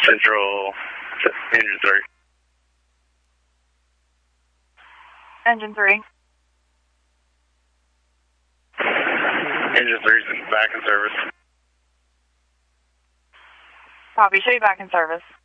Central, engine 3. Engine 3. Engine 3's back in service. Copy, show you back in service.